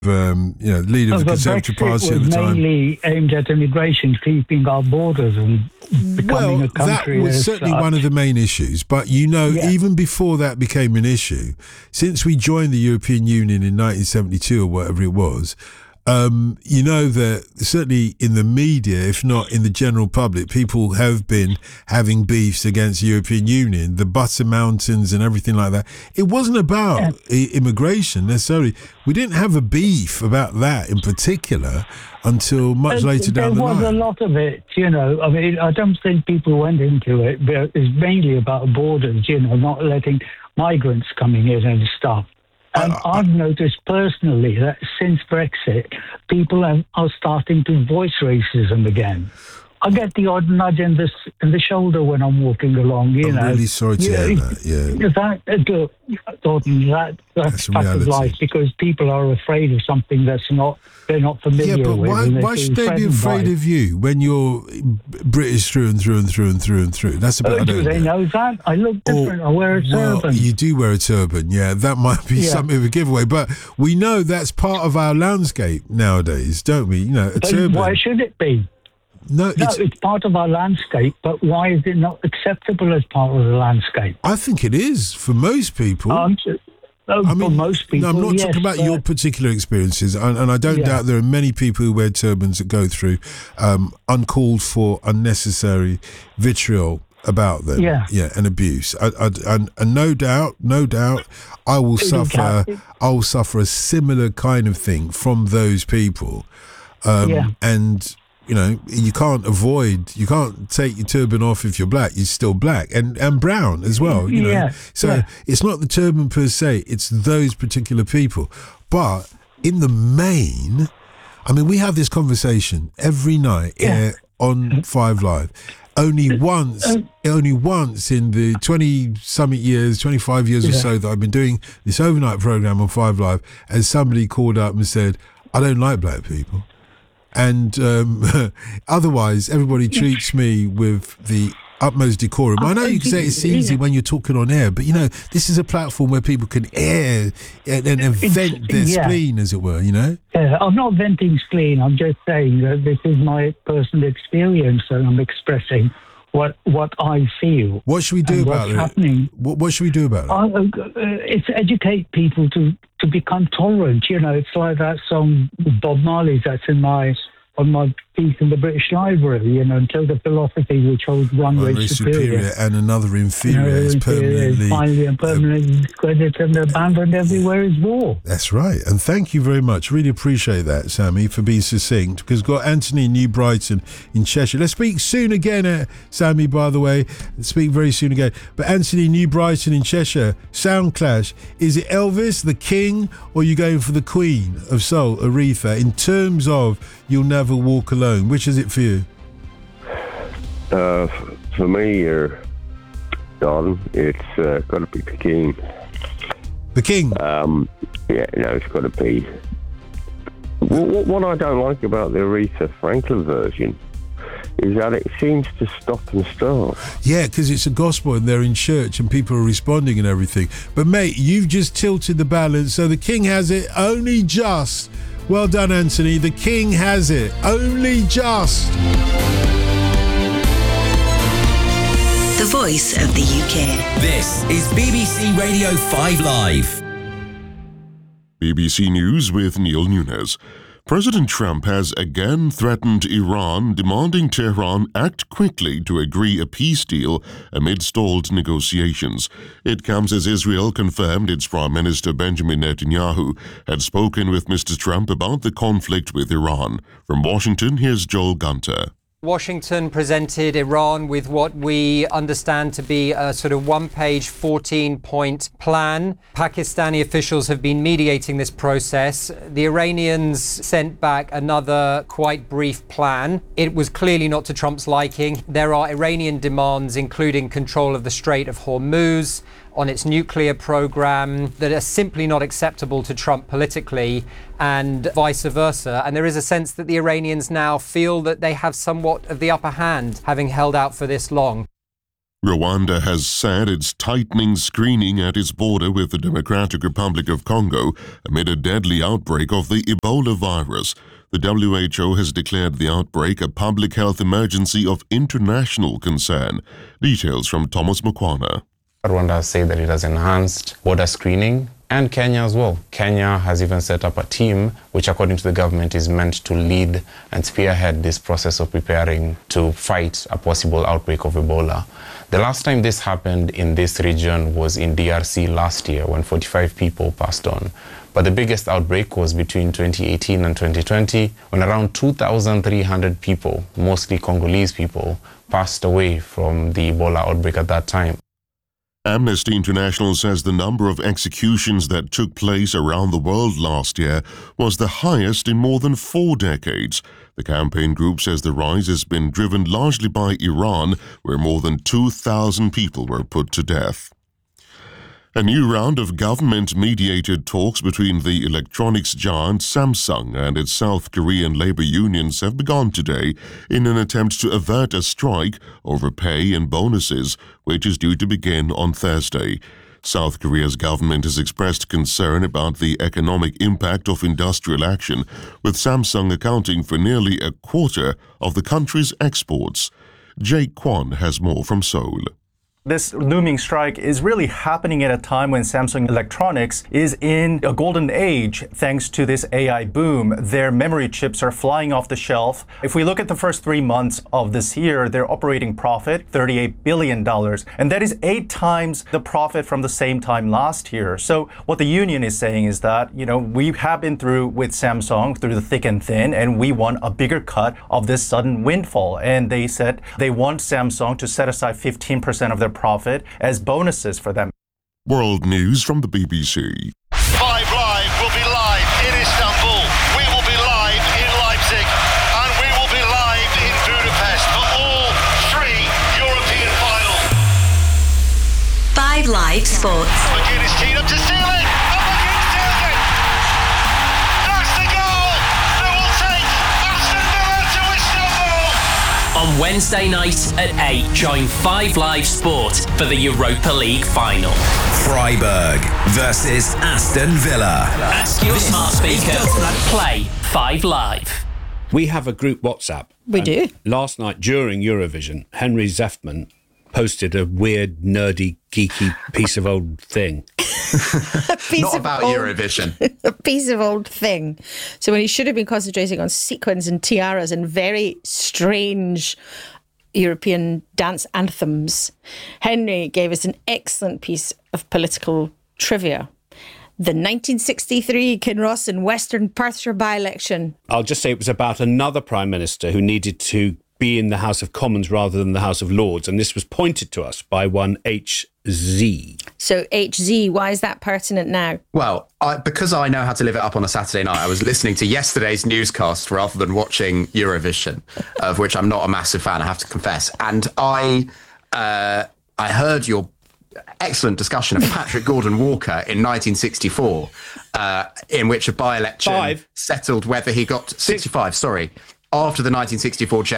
leader of the Conservative Party at the time. Mainly aimed at immigration, keeping our borders and becoming a country. That was certainly one of the main issues. But even before that became an issue, since we joined the European Union in 1972 or whatever it was, that certainly in the media, if not in the general public, people have been having beefs against the European Union, the Butter Mountains and everything like that. It wasn't about immigration necessarily. We didn't have a beef about that in particular until much later down the line. There was a lot of it, I don't think people went into it, but it's mainly about borders, not letting migrants coming in and stuff. And I've noticed personally that since Brexit, people are starting to voice racism again. I get the odd nudge in the shoulder when I'm walking along, I'm really sorry to hear that, That's fact of life, because people are afraid of something they're not familiar with. Yeah, but why should they be afraid of you when you're British through and through and through and through and through? That's about do they know that? I look different. I wear a turban. Well, you do wear a turban, yeah. That might be something of a giveaway, but we know that's part of our landscape nowadays, don't we? A turban. Why should it be? No, it's part of our landscape, but why is it not acceptable as part of the landscape? I think it is for most people. For most people, I'm not talking about your particular experiences, and I don't doubt there are many people who wear turbans that go through uncalled for, unnecessary vitriol about them, and abuse. And no doubt, I will suffer a similar kind of thing from those people, and. You can't take your turban off if you're black. You're still black and brown as well, it's not the turban per se, it's those particular people. But in the main, we have this conversation every night on 5 Live. Only once in the 20-something years, 25 years or so that I've been doing this overnight program on 5 Live, has somebody called up and said, I don't like black people. And otherwise, everybody treats me with the utmost decorum. I know you can say it's easy when you're talking on air, but this is a platform where people can air and vent their spleen, as it were. I'm not venting spleen. I'm just saying that this is my personal experience, and I'm expressing what I feel. What should we do about it? What's happening? What should we do about it? It's educate people to become tolerant. It's like that song Bob Marley's that's on my piece in the British Library, until the philosophy which holds one race superior and another inferior is permanently discredited and abandoned everywhere is war. That's right. And thank you very much. Really appreciate that, Sammy, for being succinct, because we've got Anthony in New Brighton in Cheshire. Let's speak soon again, Sammy, by the way. Let's speak very soon again. But Anthony, New Brighton in Cheshire, Sound Clash. Is it Elvis, the King, or are you going for the Queen of Soul, Aretha, in terms of You'll Never Walk Alone? Which is it for you? For me, Don, it's got to be the King. The King? It's got to be. What I don't like about the Aretha Franklin version is that it seems to stop and start. Yeah, because it's a gospel and they're in church and people are responding and everything. But mate, you've just tilted the balance, so the King has it only just. Well done, Anthony. The King has it only just. The voice of the UK. This is BBC Radio 5 Live. BBC News with Neil Nunes. President Trump has again threatened Iran, demanding Tehran act quickly to agree a peace deal amid stalled negotiations. It comes as Israel confirmed its Prime Minister Benjamin Netanyahu had spoken with Mr. Trump about the conflict with Iran. From Washington, here's Joel Gunter. Washington presented Iran with what we understand to be a sort of one-page, 14-point plan. Pakistani officials have been mediating this process. The Iranians sent back another quite brief plan. It was clearly not to Trump's liking. There are Iranian demands, including control of the Strait of Hormuz, on its nuclear program, that are simply not acceptable to Trump politically, and vice versa. And there is a sense that the Iranians now feel that they have somewhat of the upper hand, having held out for this long. Rwanda has said it's tightening screening at its border with the Democratic Republic of Congo amid a deadly outbreak of the Ebola virus. The WHO has declared the outbreak a public health emergency of international concern. Details from Thomas Mukwana. Rwanda has said that it has enhanced border screening, and Kenya as well. Kenya has even set up a team which, according to the government, is meant to lead and spearhead this process of preparing to fight a possible outbreak of Ebola. The last time this happened in this region was in DRC last year when 45 people passed on. But the biggest outbreak was between 2018 and 2020 when around 2,300 people, mostly Congolese people, passed away from the Ebola outbreak at that time. Amnesty International says the number of executions that took place around the world last year was the highest in more than 4 decades. The campaign group says the rise has been driven largely by Iran, where more than 2,000 people were put to death. A new round of government-mediated talks between the electronics giant Samsung and its South Korean labor unions have begun today in an attempt to avert a strike over pay and bonuses, which is due to begin on Thursday. South Korea's government has expressed concern about the economic impact of industrial action, with Samsung accounting for nearly a quarter of the country's exports. Jake Kwon has more from Seoul. This looming strike is really happening at a time when Samsung Electronics is in a golden age thanks to this AI boom. Their memory chips are flying off the shelf. If we look at the first 3 months of this year, their operating profit, $38 billion. And that is 8 times the profit from the same time last year. So what the union is saying is that, we have been through with Samsung through the thick and thin, and we want a bigger cut of this sudden windfall. And they said they want Samsung to set aside 15% of their profit as bonuses for them. World news from the BBC. 5 Live will be live in Istanbul. We will be live in Leipzig. And we will be live in Budapest for all 3 European finals. 5 Live Sports. McGinn is teed up to seal it. And McGinn seals it. That's the goal that will take Aston Villa to Istanbul. On Wednesday night at 8, join 5 Live Sport for the Europa League final. Freiburg versus Aston Villa. Ask your smart speaker. Play 5 Live. We have a group WhatsApp. We do. Last night during Eurovision, Henry Zeffman posted a weird, nerdy, geeky piece of old thing. Not about Eurovision. A piece of old thing. So when he should have been concentrating on sequins and tiaras and very strange European dance anthems, Henry gave us an excellent piece of political trivia. The 1963 Kinross and Western Perthshire by-election. I'll just say it was about another Prime Minister who needed to be in the House of Commons rather than the House of Lords, and this was pointed to us by one HZ. So HZ, why is that pertinent now? Well, because I know how to live it up on a Saturday night, I was listening to yesterday's newscast rather than watching Eurovision, of which I'm not a massive fan, I have to confess. And I heard your excellent discussion of Patrick Gordon Walker in 1964, in which a by-election settled whether he got 65, sorry. After the 1964